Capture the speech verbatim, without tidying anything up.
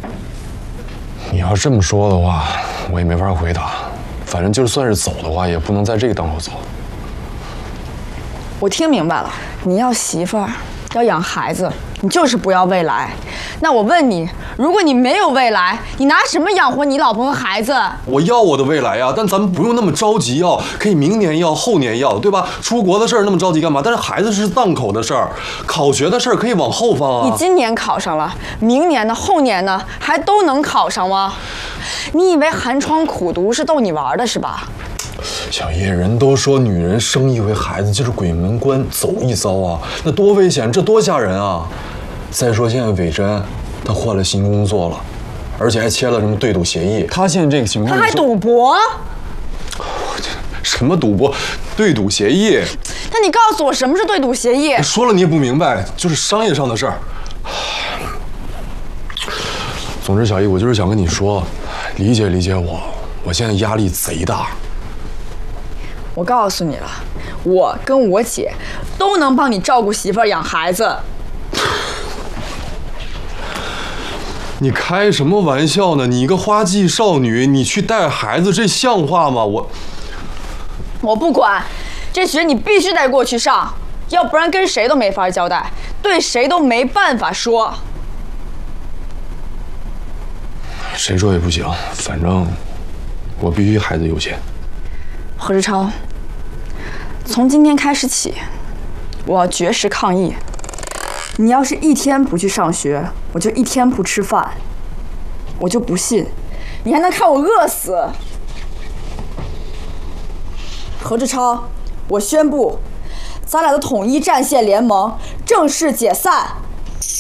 你要这么说的话，我也没法回答。反正就算是走的话，也不能在这个档口走。 我听明白了，你要媳妇儿，要养孩子，你就是不要未来。那我问你，如果你没有未来，你拿什么养活你老婆和孩子？ 我要我的未来呀，但咱们不用那么着急要，可以明年要，后年要，对吧？出国的事儿那么着急干嘛？但是孩子是档口的事儿，考学的事儿可以往后放啊。 你今年考上了，明年呢，后年呢，还都能考上吗？你以为寒窗苦读是逗你玩的是吧？ 小叶，人都说女人生一回孩子就是鬼门关走一遭啊，那多危险，这多吓人啊！再说现在伟珍，她换了新工作了，而且还签了什么对赌协议。她现在这个情况， 她还赌博？ 什么赌博？对赌协议？ 那你告诉我什么是对赌协议？ 说了你也不明白，就是商业上的事儿。总之，小叶，我就是想跟你说，理解理解我，我现在压力贼大。 我告诉你了，我跟我姐都能帮你照顾媳妇儿、养孩子。 你开什么玩笑呢？你一个花季少女，你去带孩子，这像话吗？我我不管，这学你必须得过去上，要不然跟谁都没法交代，对谁都没办法说。 谁说也不行，反正我必须孩子优先。 何志超，从今天开始起，我要绝食抗议。你要是一天不去上学，我就一天不吃饭。我就不信，你还能看我饿死。何志超，我宣布，咱俩的统一战线联盟正式解散。